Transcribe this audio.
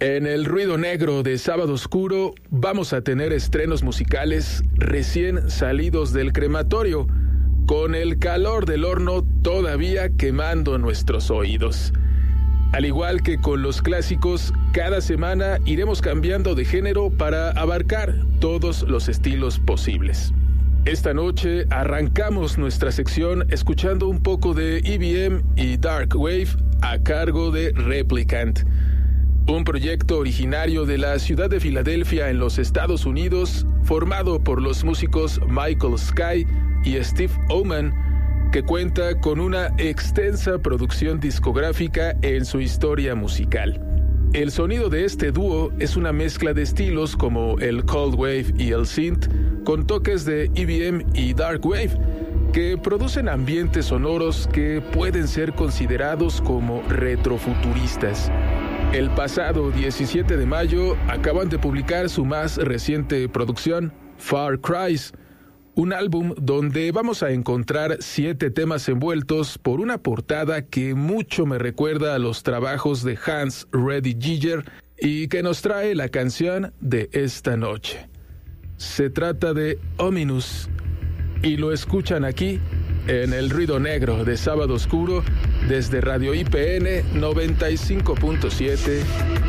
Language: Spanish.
En el ruido negro de Sábado Oscuro vamos a tener estrenos musicales recién salidos del crematorio, con el calor del horno todavía quemando nuestros oídos. Al igual que con los clásicos, cada semana iremos cambiando de género para abarcar todos los estilos posibles. Esta noche arrancamos nuestra sección escuchando un poco de EBM y Dark Wave a cargo de Replicant, un proyecto originario de la ciudad de Filadelfia en los Estados Unidos, formado por los músicos Michael Sky y Steve Oman, que cuenta con una extensa producción discográfica en su historia musical. El sonido de este dúo es una mezcla de estilos como el Cold Wave y el Synth, con toques de EBM y Dark Wave, que producen ambientes sonoros que pueden ser considerados como retrofuturistas. El pasado 17 de mayo acaban de publicar su más reciente producción, Far Cries, un álbum donde vamos a encontrar 7 temas envueltos por una portada que mucho me recuerda a los trabajos de Hans Reddy Giger y que nos trae la canción de esta noche. Se trata de Ominous y lo escuchan aquí en el ruido negro de Sábado Oscuro desde Radio IPN 95.7